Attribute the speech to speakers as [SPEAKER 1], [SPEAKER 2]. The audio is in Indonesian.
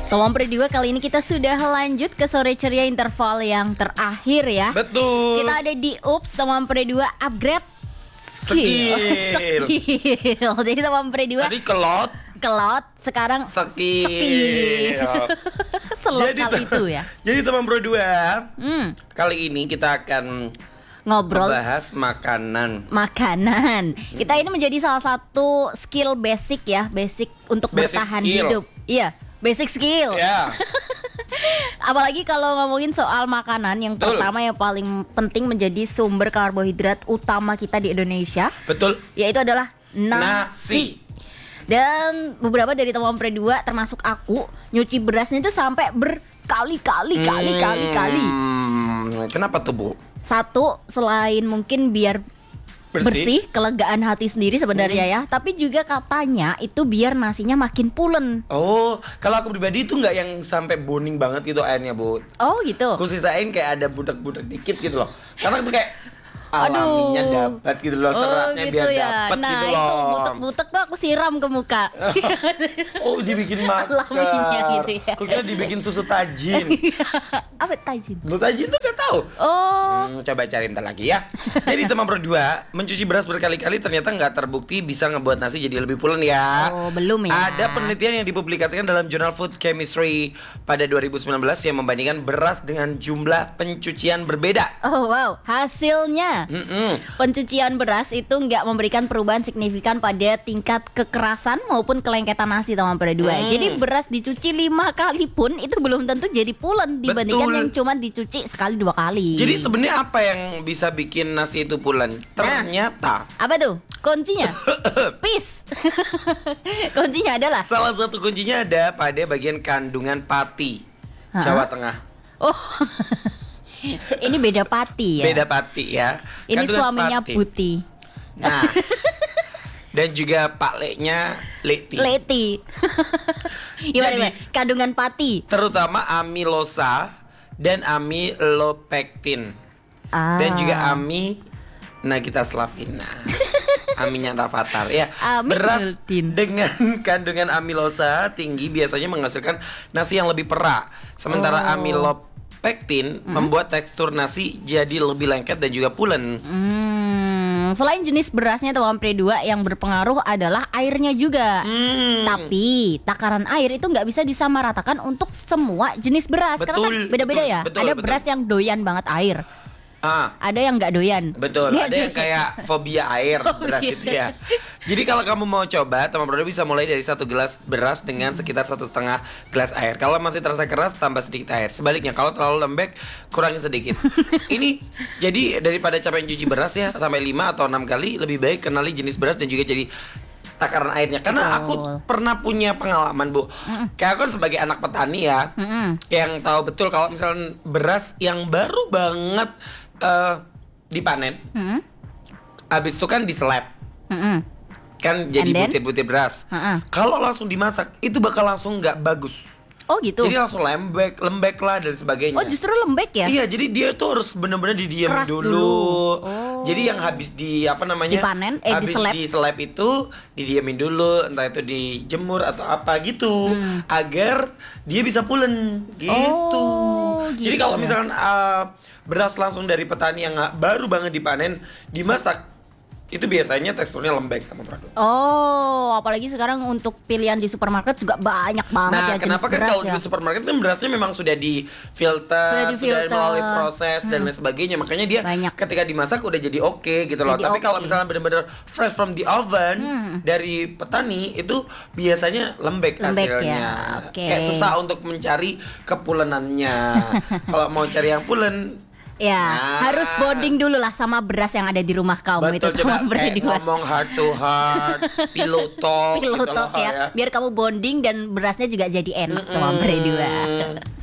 [SPEAKER 1] Teman Pre2 kali ini kita sudah lanjut ke sore ceria interval yang terakhir ya.
[SPEAKER 2] Betul.
[SPEAKER 1] Kita ada di UPS Teman Pre2 upgrade skill. Jadi Teman Pre2
[SPEAKER 2] tadi kelot,
[SPEAKER 1] sekarang
[SPEAKER 2] skill.
[SPEAKER 1] Selokal itu ya.
[SPEAKER 2] Jadi Teman Pro2 kali ini kita akan
[SPEAKER 1] ngobrol
[SPEAKER 2] bahas makanan.
[SPEAKER 1] Kita ini menjadi salah satu skill basic ya, basic untuk
[SPEAKER 2] Basic
[SPEAKER 1] bertahan
[SPEAKER 2] skill.
[SPEAKER 1] hidup. Iya, basic skill.
[SPEAKER 2] Ya.
[SPEAKER 1] Apalagi kalau ngomongin soal makanan, yang
[SPEAKER 2] Betul.
[SPEAKER 1] pertama yang paling penting menjadi sumber karbohidrat utama kita di Indonesia,
[SPEAKER 2] Betul.
[SPEAKER 1] yaitu adalah
[SPEAKER 2] Nasi.
[SPEAKER 1] Dan beberapa dari teman Pre2 termasuk aku nyuci berasnya itu sampai berkali-kali.
[SPEAKER 2] Kenapa tuh, Bu?
[SPEAKER 1] Satu, selain mungkin biar bersih, kelegaan hati sendiri sebenarnya ya, tapi juga katanya itu biar nasinya makin pulen.
[SPEAKER 2] Oh, kalau aku pribadi itu nggak yang sampai boning banget gitu airnya, Bu.
[SPEAKER 1] Oh gitu.
[SPEAKER 2] Aku sisain kayak ada budak-budak dikit gitu loh. Karena itu kayak
[SPEAKER 1] Aduh.
[SPEAKER 2] alaminya dapat gitu loh, seratnya
[SPEAKER 1] gitu
[SPEAKER 2] biar
[SPEAKER 1] ya.
[SPEAKER 2] dapat
[SPEAKER 1] Nah,
[SPEAKER 2] gitu
[SPEAKER 1] itu
[SPEAKER 2] loh.
[SPEAKER 1] butek-butek tuh aku siram ke muka.
[SPEAKER 2] Oh, dibikin masker.
[SPEAKER 1] Alaminya gitu ya.
[SPEAKER 2] Aku kira dibikin susu tajin.
[SPEAKER 1] Apa tajin?
[SPEAKER 2] Lu tajin tuh gak tahu.
[SPEAKER 1] Oh.
[SPEAKER 2] Coba cari ntar lagi ya. Jadi teman Pro2, mencuci beras berkali-kali ternyata nggak terbukti bisa ngebuat nasi jadi lebih pulen ya.
[SPEAKER 1] Oh, belum ya.
[SPEAKER 2] Ada penelitian yang dipublikasikan dalam jurnal Food Chemistry pada 2019 yang membandingkan beras dengan jumlah pencucian berbeda.
[SPEAKER 1] Oh wow, hasilnya pencucian beras itu nggak memberikan perubahan signifikan pada tingkat kekerasan maupun kelengketan nasi teman Pre2. Jadi beras dicuci 5 kali pun itu belum tentu jadi pulen dibandingkan
[SPEAKER 2] Betul.
[SPEAKER 1] yang cuma dicuci sekali 2 kali.
[SPEAKER 2] Jadi sebenarnya apa yang bisa bikin nasi itu pulen? Ternyata
[SPEAKER 1] Apa tuh? Kuncinya? Peace. Kuncinya adalah
[SPEAKER 2] salah satu kuncinya ada pada bagian kandungan pati. Jawa Tengah.
[SPEAKER 1] oh. Ini beda pati ya.
[SPEAKER 2] Beda pati ya.
[SPEAKER 1] Ini
[SPEAKER 2] Kandungan
[SPEAKER 1] suaminya
[SPEAKER 2] pati.
[SPEAKER 1] Buti.
[SPEAKER 2] Nah. Dan juga Pak Leknya Leti.
[SPEAKER 1] Leti. Gimana? Kandungan pati.
[SPEAKER 2] Terutama amilosa dan amilopektin. Dan juga Nagita Slavina. Aminya Rafathar ya. Beras
[SPEAKER 1] Amiltin.
[SPEAKER 2] dengan kandungan amilosa tinggi biasanya menghasilkan nasi yang lebih perak. Sementara amilopektin membuat tekstur nasi jadi lebih lengket dan juga pulen.
[SPEAKER 1] Selain jenis berasnya teman Pre2 yang berpengaruh adalah airnya juga. Tapi takaran air itu nggak bisa disamaratakan untuk semua jenis beras. Karena kan
[SPEAKER 2] Betul,
[SPEAKER 1] beda-beda
[SPEAKER 2] betul,
[SPEAKER 1] ya.
[SPEAKER 2] betul,
[SPEAKER 1] Ada
[SPEAKER 2] betul.
[SPEAKER 1] beras yang doyan banget air. Ada yang nggak doyan.
[SPEAKER 2] Betul,
[SPEAKER 1] Iya,
[SPEAKER 2] ada yang kayak fobia air beras itu ya. Jadi kalau kamu mau coba, teman Pro bisa mulai dari 1 gelas beras dengan sekitar 1,5 gelas air. Kalau masih terasa keras, tambah sedikit air. Sebaliknya, kalau terlalu lembek, kurangi sedikit. Ini jadi daripada capek cuci beras ya sampai 5 atau 6 kali, lebih baik kenali jenis beras dan juga jadi takaran airnya. Karena aku pernah punya pengalaman, Bu. Kayak aku kan sebagai anak petani ya, yang tahu betul kalau misalnya beras yang baru banget dipanen, habis itu kan diseleb, kan jadi
[SPEAKER 1] And then?
[SPEAKER 2] butir-butir beras. Kalau langsung dimasak, itu bakal langsung nggak bagus.
[SPEAKER 1] Oh gitu.
[SPEAKER 2] Jadi langsung lembek lah dan sebagainya.
[SPEAKER 1] Oh justru lembek ya?
[SPEAKER 2] Iya, jadi dia tuh harus benar-benar didiam
[SPEAKER 1] Keras
[SPEAKER 2] dulu.
[SPEAKER 1] Oh.
[SPEAKER 2] Jadi yang habis
[SPEAKER 1] Dipanen,
[SPEAKER 2] habis
[SPEAKER 1] diseleb.
[SPEAKER 2] diseleb itu didiamin dulu, entah itu dijemur atau apa gitu, agar dia bisa pulen gitu. Jadi
[SPEAKER 1] gitu
[SPEAKER 2] kalau
[SPEAKER 1] ya.
[SPEAKER 2] misalkan beras langsung dari petani yang baru banget dipanen, dimasak, itu biasanya teksturnya lembek teman produk.
[SPEAKER 1] Oh, apalagi sekarang untuk pilihan di supermarket juga banyak banget
[SPEAKER 2] Nah,
[SPEAKER 1] ya
[SPEAKER 2] kenapa
[SPEAKER 1] jenis
[SPEAKER 2] kan
[SPEAKER 1] beras
[SPEAKER 2] kalau
[SPEAKER 1] ya.
[SPEAKER 2] di supermarket kan berasnya memang sudah difilter, sudah melalui proses dan lain sebagainya. Makanya dia
[SPEAKER 1] Banyak.
[SPEAKER 2] ketika dimasak udah jadi oke gitu loh.
[SPEAKER 1] Jadi
[SPEAKER 2] Tapi kalau
[SPEAKER 1] oke.
[SPEAKER 2] misalnya benar-benar fresh from the oven dari petani, itu biasanya lembek
[SPEAKER 1] Lembek
[SPEAKER 2] hasilnya.
[SPEAKER 1] ya, oke.
[SPEAKER 2] Kayak susah untuk mencari kepulenannya. Kalau mau cari yang pulen,
[SPEAKER 1] Ya, harus bonding dulu lah sama beras yang ada di rumah kamu
[SPEAKER 2] betul,
[SPEAKER 1] itu
[SPEAKER 2] coba
[SPEAKER 1] teman
[SPEAKER 2] kayak
[SPEAKER 1] Pre2.
[SPEAKER 2] ngomong heart to heart, pillow talk,
[SPEAKER 1] Pillow
[SPEAKER 2] gitu
[SPEAKER 1] talk
[SPEAKER 2] loh,
[SPEAKER 1] ya, biar kamu bonding dan berasnya juga jadi enak teman Pre2.